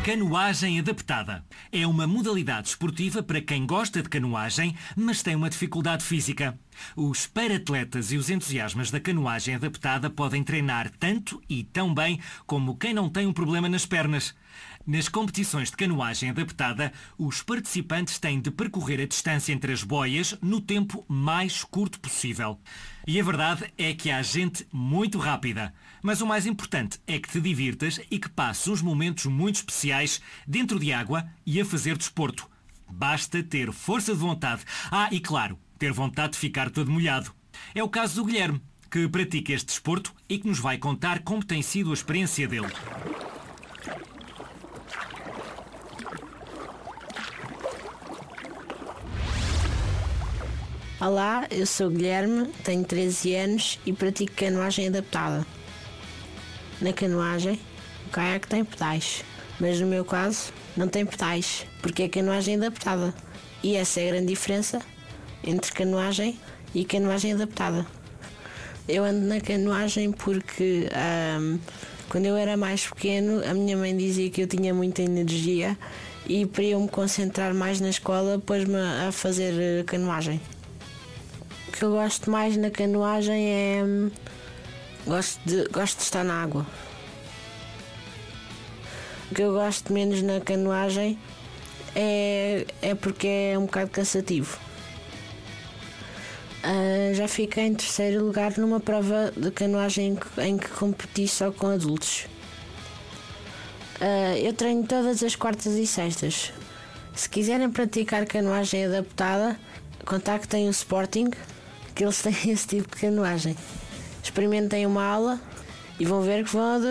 Canoagem adaptada. É uma modalidade esportiva para quem gosta de canoagem, mas tem uma dificuldade física. Os para-atletas e os entusiastas da canoagem adaptada podem treinar tanto e tão bem como quem não tem um problema nas pernas. Nas competições de canoagem adaptada, os participantes têm de percorrer a distância entre as boias no tempo mais curto possível. E a verdade é que há gente muito rápida. Mas o mais importante é que te divirtas e que passes uns momentos muito especiais dentro de água e a fazer desporto. Basta ter força de vontade. E claro, ter vontade de ficar todo molhado. É o caso do Guilherme, que pratica este desporto e que nos vai contar como tem sido a experiência dele. Olá, eu sou o Guilherme, tenho 13 anos e pratico canoagem adaptada. Na canoagem, o caiaque tem pedais, mas no meu caso não tem pedais, porque é canoagem adaptada. E essa é a grande diferença entre canoagem e canoagem adaptada. Eu ando na canoagem porque quando eu era mais pequeno a minha mãe dizia que eu tinha muita energia e para eu me concentrar mais na escola pôs-me a fazer canoagem. O que eu gosto mais na canoagem é... Gosto de estar na água. O que eu gosto menos na canoagem é porque é um bocado cansativo. Já fiquei em terceiro lugar numa prova de canoagem em que competi só com adultos. Eu treino todas as quartas e sextas. Se quiserem praticar canoagem adaptada, contactem o Sporting, que eles têm esse tipo de canoagem. Experimentem uma aula e vão ver que vão adorar.